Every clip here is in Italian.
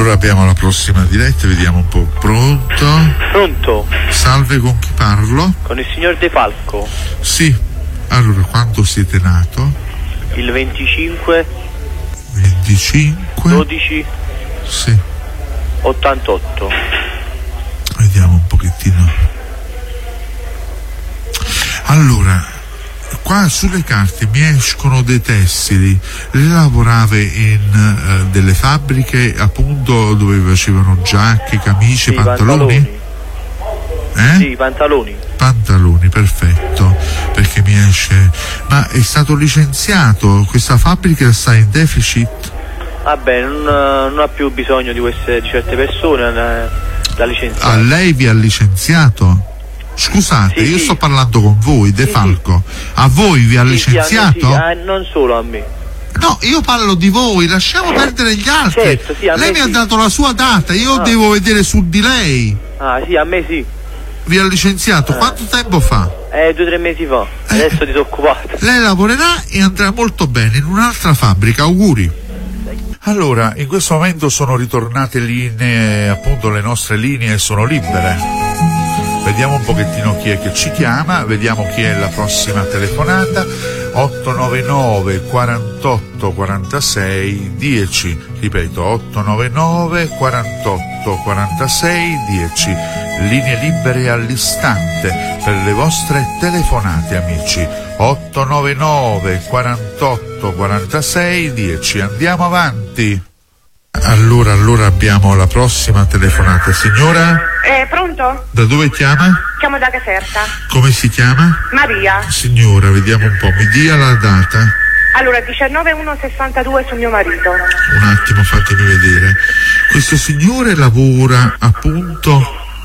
Allora abbiamo la prossima diretta, vediamo un po'. Pronto? Pronto? Salve, con chi parlo? Con il signor De Falco. Sì. Allora, quando siete nato? Il 25 12 Sì. 88. Vediamo un pochettino. Allora, qua sulle carte mi escono dei tessili. Lei lavorava in delle fabbriche appunto dove facevano giacche, camicie, Sì, pantaloni? Sì, Pantaloni, perfetto, perché mi esce. Ma è stato licenziato? Questa fabbrica sta in deficit? Vabbè, non ha più bisogno di certe persone da licenziare. A lei vi ha licenziato? Scusate, Sì, io sì. sto parlando con voi, De Falco. A voi vi ha licenziato? Sì, non solo a me. No, io parlo di voi, lasciamo perdere gli altri. Certo, sì, a lei me mi sì. ha dato la sua data, io devo vedere su di lei. Ah, sì, a me sì. Vi ha licenziato quanto tempo fa? 2 o 3 mesi fa. Adesso disoccupato. Lei lavorerà e andrà molto bene in un'altra fabbrica, auguri. Allora, in questo momento sono ritornate linee, appunto le nostre linee sono libere. Vediamo un pochettino chi è che ci chiama, vediamo chi è la prossima telefonata. 899 48 46 10, ripeto 899 48 46 10, linee libere all'istante per le vostre telefonate, amici. 899 48 46 10, andiamo avanti. Allora abbiamo la prossima telefonata. Signora? Pronto? Da dove chiama? Chiamo da Caserta. Come si chiama? Maria. Signora, vediamo un po', mi dia la data. Allora, 19/1/62 su mio marito. Un attimo, fatemi vedere. Questo signore lavora, appunto,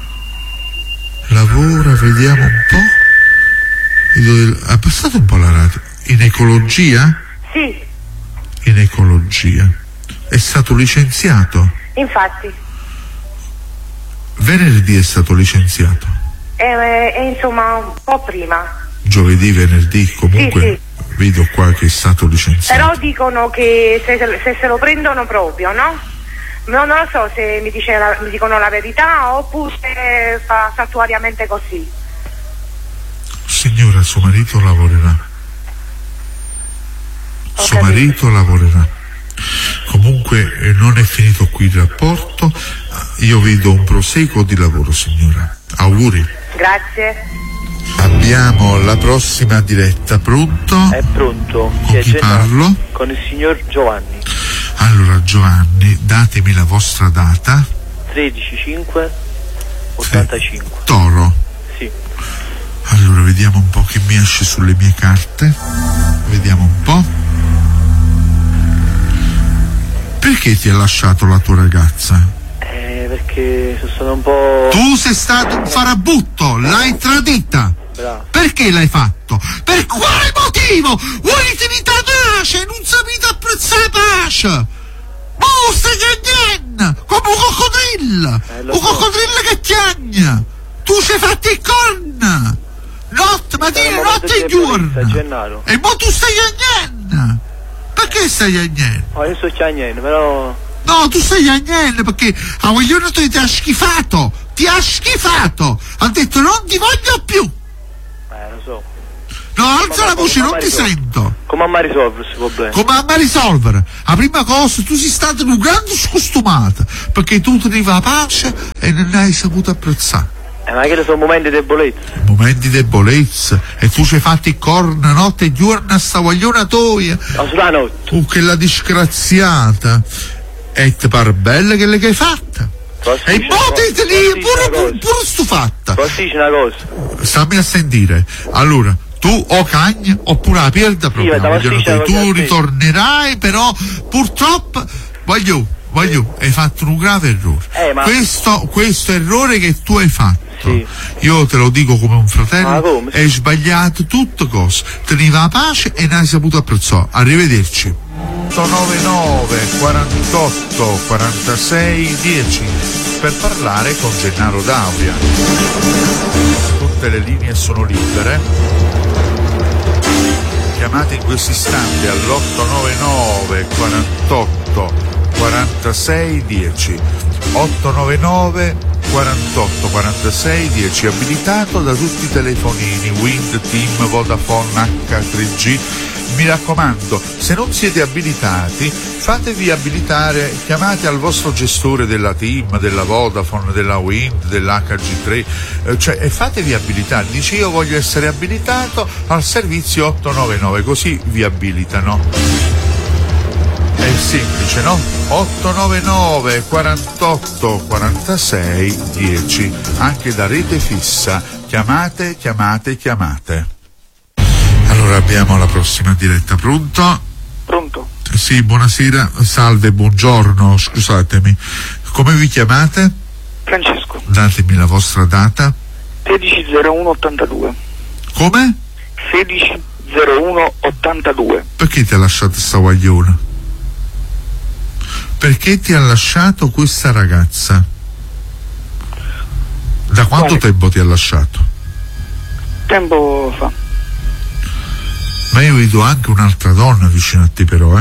vediamo un po'. Ha passato un po' la radio. In ecologia? Sì, In ecologia. È stato licenziato? infatti. Venerdì è stato licenziato? Insomma, un po' prima. Giovedì, venerdì, comunque Sì. vedo qua che è stato licenziato. Però dicono che se lo prendono proprio, no? Non lo so se mi dicono la verità oppure fa saltuariamente così. Signora, suo marito lavorerà. Suo marito lavorerà. Comunque non è finito qui il rapporto, io vedo un proseguo di lavoro, signora. Auguri. Grazie. Abbiamo la prossima diretta, pronto? È pronto. Con chi parlo? Con il signor Giovanni. Allora Giovanni, datemi la vostra data. 13/5/85. Toro. Sì. Allora vediamo un po' che mi esce sulle mie carte. Vediamo un po'. Perché ti ha lasciato la tua ragazza? Perché sono stato un po'... Tu sei stato un farabutto, l'hai tradita. Bravo. Perché l'hai fatto? Per quale motivo? Volete la pace, non sapete apprezzare la pace. Oh, stai cagnando come un coccodrillo. Lo Un so. coccodrillo che chiagna. Tu ci hai fatto il corna. Notte, mattina, notte e giorno. Gennaro. E mo tu stai cagnando. Perché stai cagnando? Io sto chiagnendo, però... No, tu stai cagnando perché a Guaglione ti ha schifato. Ti ha schifato. Ha detto non ti voglio più. Lo so. No, alza la voce, non ti sento. Come a risolvere questo problema? Come a risolvere? La prima cosa, tu sei stato un grande scostumato perché tu tenevi la pace e non hai saputo apprezzare. Ma che sono momenti di debolezza. Momenti di debolezza e tu ci hai fatto il corno notte e giorno a sta guagliona toia. No, sulla notte. Che la disgraziata. E ti pare bella che l'hai fatta. E mo ti lì pure stufatta. Posso dire una cosa? Stammi a sentire. Allora, tu o cagni oppure la perda proprio. Tu ritornerai, però purtroppo voglio, hai fatto un grave errore. Questo errore che tu hai fatto, sì. Io te lo dico come un fratello, hai sbagliato tutto cosa. Tenevi la pace e non hai saputo apprezzare. Arrivederci. 899 48 46 10 per parlare con Gennaro D'Auria. Tutte le linee sono libere. Chiamate in questo istante all'899 48 46 10. 899 48 46 10, abilitato da tutti i telefonini Wind, TIM, Vodafone, H3G. Mi raccomando, se non siete abilitati, fatevi abilitare, chiamate al vostro gestore della TIM, della Vodafone, della Wind, dell'HG3, e fatevi abilitare. Dice: io voglio essere abilitato al servizio 899, così vi abilitano. È semplice, no? 899 48 46 10, anche da rete fissa. Chiamate. Allora abbiamo la prossima diretta. Pronto? Pronto? Sì, buonasera, salve, buongiorno, scusatemi. Come vi chiamate? Francesco. Datemi la vostra data. 16/01/82. Come? 16/01/82. Perché ti ha lasciato sta guagliona? Perché ti ha lasciato questa ragazza? Da quanto tempo ti ha lasciato? Tempo fa. Ma io vedo anche un'altra donna vicino a te, però,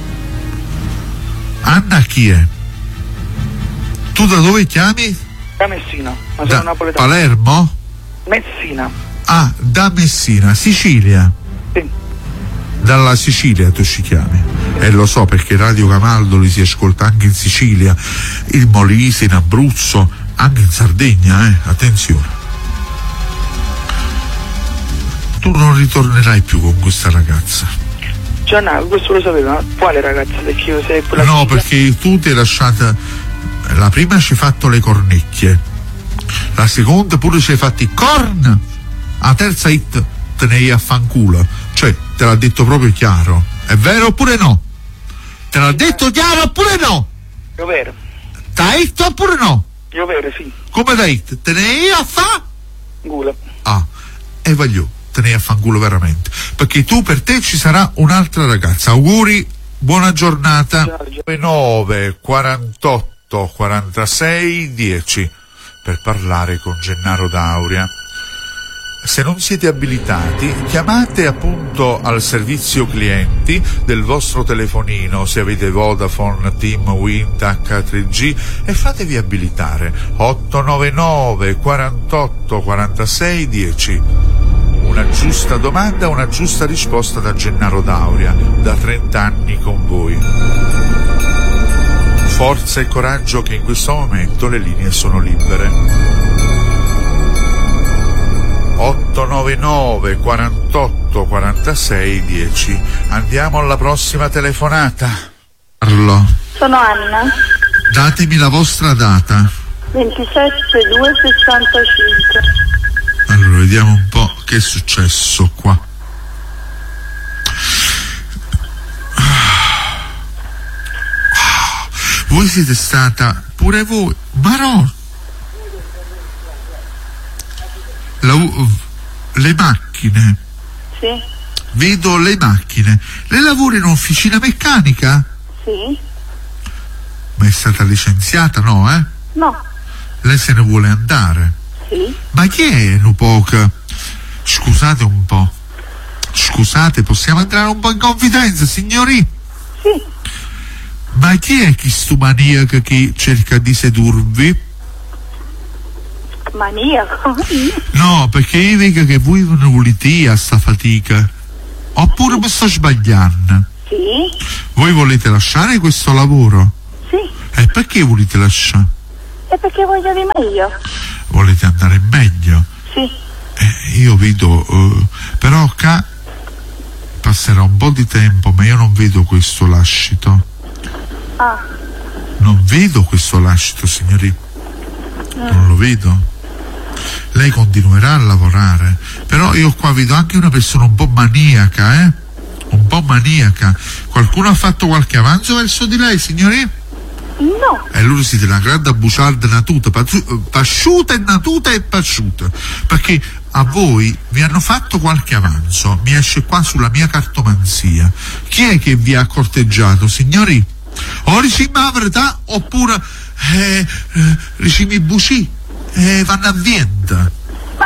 Anna chi è? Tu da dove chiami? Da Messina, ma sono Da napoletano. Palermo? Messina. Ah, da Messina, Sicilia. Sì. Dalla Sicilia tu ci chiami. E lo so, perché Radio Camaldoli si ascolta anche in Sicilia, il Molise, in Abruzzo, anche in Sardegna, attenzione. Tu non ritornerai più con questa ragazza. Gianna, questo lo sapeva, ma quale ragazza? Perché io sei quella No, figlia? perché tu ti hai lasciata. La prima ci hai fatto le cornecchie, la seconda pure ci hai fatti corn, la terza hit te ne hai a fanculo. Cioè, te l'ha detto proprio chiaro. È vero oppure no? Te l'ha detto chiaro oppure no? Io vero. T'ha detto oppure no? Io vero, sì. Come t'ha detto? Te ne hai a fa? Gula. Ah, e voglio, te ne hai a fanculo veramente. Perché tu, per te ci sarà un'altra ragazza. Auguri, buona giornata. 9 48 46 10 per parlare con Gennaro D'Auria. Se non siete abilitati, chiamate appunto al servizio clienti del vostro telefonino, se avete Vodafone, TIM, Wind, H3G, e fatevi abilitare. 899 48 46 10. Una giusta domanda, una giusta risposta da Gennaro D'Auria, da 30 anni con voi. Forza e coraggio, che in questo momento le linee sono libere. 899 48 46 10. Andiamo alla prossima telefonata. Parlo. Sono Anna. Datemi la vostra data. 27/2/65. Allora, vediamo un po' che è successo qua. Voi siete stata pure voi, ma no. Le macchine. Sì. Vedo le macchine. Lei lavora in officina meccanica? Sì. Ma è stata licenziata, no, No. Lei se ne vuole andare? Sì. Ma chi è Nupoca? Scusate un po'. Scusate, possiamo entrare un po' in confidenza, signori? Sì. Ma chi è questo maniaco che cerca di sedurvi? Maniaco? No, perché io vedo che voi non volete a sta fatica. Oppure mi sto sbagliando? Sì. Voi volete lasciare questo lavoro? Sì. E perché volete lasciare? E perché voglio di meglio? Volete andare meglio? Sì. Io vedo, però qua passerà un po' di tempo, ma io non vedo questo lascito. Ah. Non vedo questo lascito, signori. Non lo vedo. Lei continuerà a lavorare, però io qua vedo anche una persona un po' maniaca, un po' maniaca. Qualcuno ha fatto qualche avanzo verso di lei, signori? No. E loro siete una grande buciarda natuta, pasciuta e natuta e pasciuta, perché a voi vi hanno fatto qualche avanzo. Mi esce qua sulla mia cartomanzia. Chi è che vi ha corteggiato, signori? O ricimi la verità oppure ricimi buci vanno a vento. Ma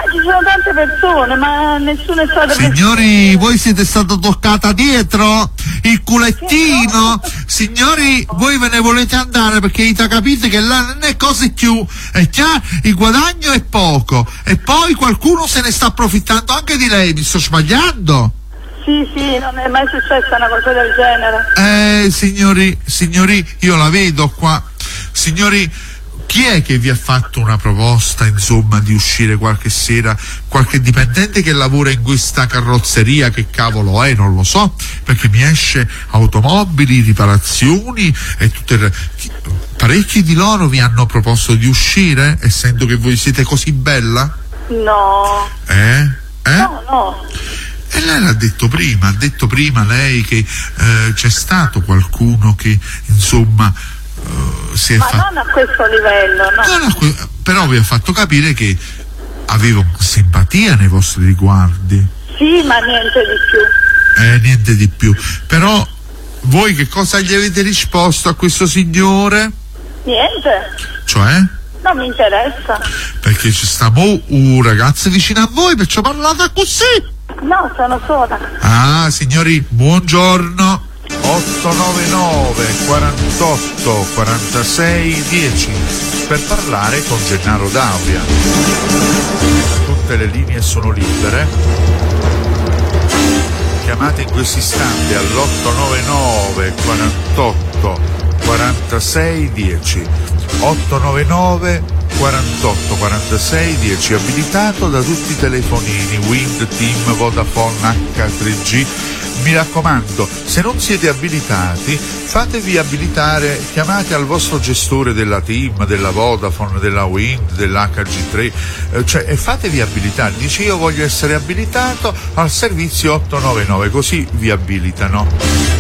ci sono tante persone, ma nessuno è stato... Signori, voi siete stata toccata dietro? Il culettino? Signori, voi ve ne volete andare perché avete capito che là non è cose più, è chiaro, il guadagno è poco e poi qualcuno se ne sta approfittando anche di lei, mi sto sbagliando? Sì, non è mai successa una cosa del genere. Signori, io la vedo qua. Signori, chi è che vi ha fatto una proposta, insomma, di uscire qualche sera, qualche dipendente che lavora in questa carrozzeria, che cavolo è, non lo so, perché mi esce automobili, riparazioni e tutte parecchi di loro vi hanno proposto di uscire, essendo che voi siete così bella? No. No. E lei l'ha detto prima, lei che c'è stato qualcuno che, insomma, si è ma non a questo livello, no. Però vi ha fatto capire che aveva simpatia nei vostri riguardi. Sì, ma niente di più. Niente di più. Però voi che cosa gli avete risposto a questo signore? Niente. Cioè? Non mi interessa. Perché ci sta un ragazzo vicino a voi, perciò parlate così. No, sono sola. Ah, signori, buongiorno. 899 48 46 10 per parlare con Gennaro D'Auria. Tutte le linee sono libere. Chiamate in questo istante all'899 48 46 10. 899 48 46 10, abilitato da tutti i telefonini Wind, TIM, Vodafone, H3G. Mi raccomando, se non siete abilitati, fatevi abilitare, chiamate al vostro gestore della TIM, della Vodafone, della Wind, dell'HG3, e fatevi abilitare. Dice: io voglio essere abilitato al servizio 899, così vi abilitano.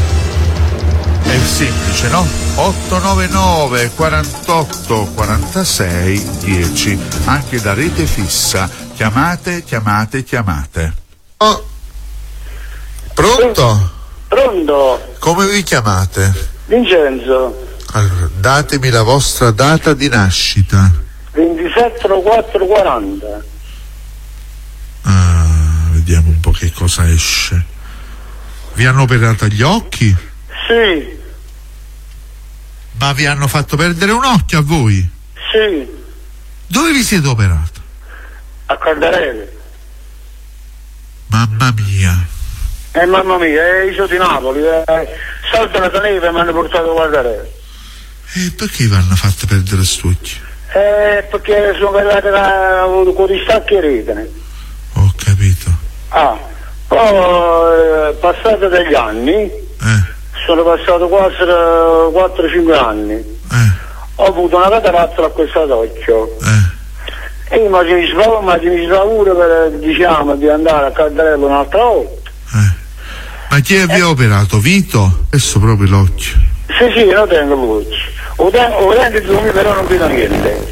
È semplice, no? 899 48 46 10, anche da rete fissa. Chiamate. Oh. Pronto? Pronto? Come vi chiamate? Vincenzo. Allora, datemi la vostra data di nascita. 27/4/40. Vediamo un po' che cosa esce. Vi hanno operato gli occhi? Sì. Ma vi hanno fatto perdere un occhio a voi? Sì. Dove vi siete operato? A Caldarelli. Mamma mia. Mamma mia, io sono di Napoli. Salta la neve e mi hanno portato a Caldarelli. E perché vi hanno fatto perdere st'occhio? Perché sono arrivato con i stacchi e retene. Ho capito. Poi passati degli anni, sono passato quasi 4-5 anni, ho avuto una cataratta a quest'occhio. E io mi spaura per, diciamo, di andare a Caldarelli un'altra volta. Ma chi vi ha operato? Vito? Adesso proprio l'occhio. Sì, io tengo l'occhio. Ho tengo di lui, però non vedo niente.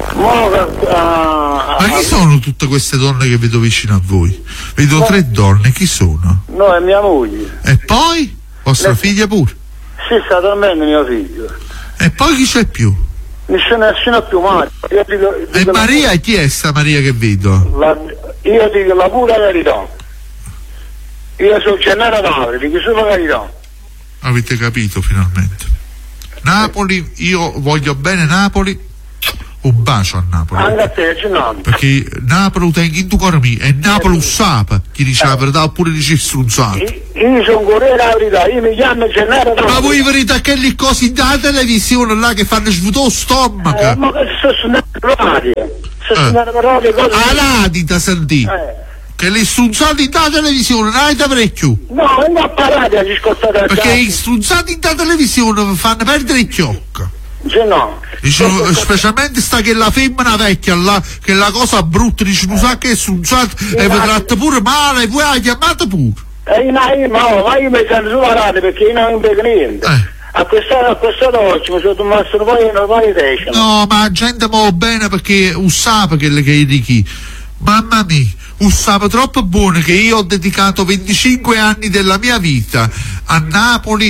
Ma chi sono tutte queste donne che vedo vicino a voi? Vedo 3 donne, chi sono? No, è mia moglie. E poi? Vostra figlia pure? Sì, sta dormendo mio figlio. E poi chi c'è più? Nessuno più mai. E Maria, chi è sta Maria che vedo? Io dico la pura verità. Io sono Gennaro D'Auria, dico solo la verità. Avete capito finalmente? Napoli, io voglio bene Napoli. Un bacio a Napoli. Anche a te, Gennaro. Perché Napoli tengo in tu cuore mio e Napoli sapa chi dice la verità oppure dice strunzato. Io sono corriere la verità, io mi chiamo Gennaro D'Auria. Ma voi verità che le cose da televisione là che fanno svuotare lo stomaco? Ma che sto suonando radio? Aladita sentì. Che le strunzate da televisione non avete parecchio. No, non ho parlato, ci ascoltate. Perché i strunzati da televisione fanno perdere il chiocco. No. Dicono, specialmente sta che la femmina vecchia là, che la cosa brutta, dice non sa che è strunzata e vi tratta pure male, poi la chiamate pure. Ma io mi sento sulla radio perché io non vedo niente. A questa notte mi sono rimasto poi testa. No, ma la gente muove bene perché usava che di chi. Mamma mia, usava troppo buono che io ho dedicato 25 anni della mia vita a Napoli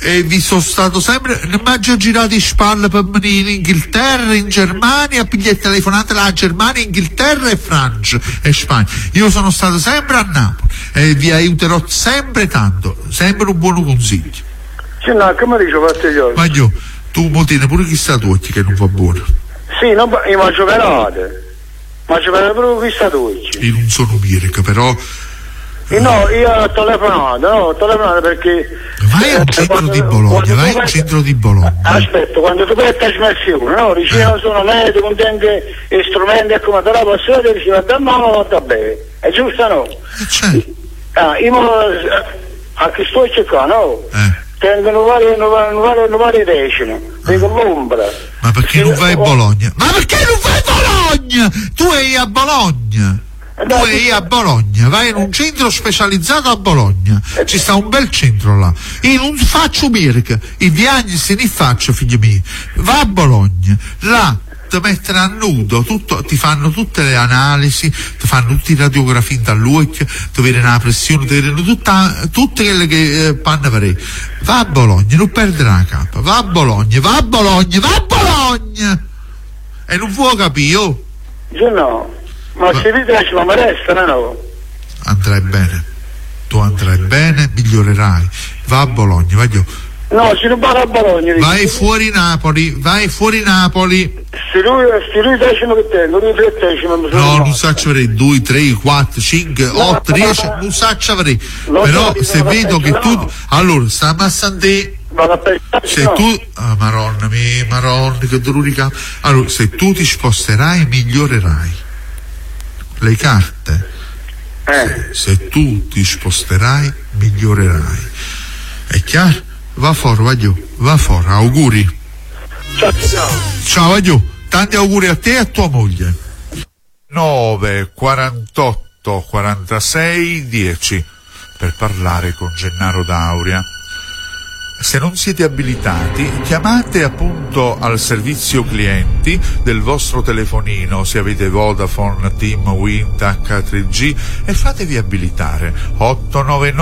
E vi sono stato sempre, mi ho girato in spalle per venire in Inghilterra, in Germania, a pigliare telefonate là a Germania, Inghilterra e Francia e Spagna. Io sono stato sempre a Napoli e vi aiuterò sempre tanto, sempre un buon consiglio. Sì, no, come dice Fastiglioso? Ma io, tu mo tieni pure chissà tu che non va buono. Sì, no, io mangio pelate. Mangio pelate pure chissà tu. Io non sono Mirka, però... No, io ho telefonato perché... Vai al centro di Bologna, vai al centro di Bologna. Aspetta, quando tu fai trasmissione, no? Dici, io sono medico, contiene strumenti e come te la posso vedere, dici, va male, va bene. È giusto, no? Certo. Io a che sto cercando, no? Tengono varie decine, vengo l'ombra. Ma perché non vai a Bologna? Ma perché non vai a Bologna? Tu sei a Bologna. Tu sei a Bologna, vai in un centro specializzato a Bologna, ci sta un bel centro là. Io non faccio Mirka, i viaggi se ne faccio, figli miei. Va a Bologna, là ti mettono a nudo, ti fanno tutte le analisi, ti fanno tutte le radiografie dall'occhio, ti vedono la pressione, ti vedono tutte quelle che panno per. Va a Bologna, non perdere la capa, va a Bologna, va a Bologna, va a Bologna! E non può capire? Io no. Ma se vi piace ma mi resta, no? Andrai bene, tu andrai bene, migliorerai. Va a Bologna, vai io. No, se non vado a Bologna. Vai fuori Napoli, vai fuori Napoli. Se lui decimo che tengo, lui 3 decimi. No, non saccio avrei 2, 3, 4, 5, 8, 10, non saccio avrei. Però se vedo che tu. Allora, stiamo a Sant'E. Se tu. Maronna che dolore capo. Allora, se tu ti sposterai, migliorerai. Le carte, se tu ti sposterai, migliorerai. È chiaro? Va fuori, va fuori, auguri. Ciao, Vaglio, tanti auguri a te e a tua moglie. 9 48 46 10 per parlare con Gennaro D'Auria. Se non siete abilitati, chiamate appunto al servizio clienti del vostro telefonino, se avete Vodafone, TIM, Wind, H3G, e fatevi abilitare. 899